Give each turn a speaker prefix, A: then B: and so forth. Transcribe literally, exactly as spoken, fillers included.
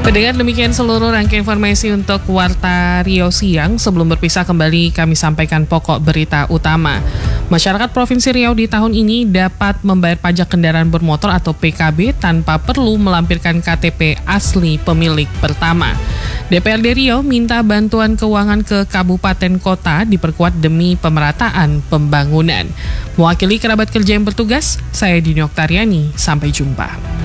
A: Pendengar, demikian seluruh rangkaian informasi untuk Warta Riau Siang. Sebelum berpisah kembali, kami sampaikan pokok berita utama. Masyarakat Provinsi Riau di tahun ini dapat membayar pajak kendaraan bermotor atau P K B tanpa perlu melampirkan K T P asli pemilik pertama. D P R D Riau minta bantuan keuangan ke kabupaten kota diperkuat demi pemerataan pembangunan. Mewakili kerabat kerja yang bertugas, saya Dini Oktariani. Sampai jumpa.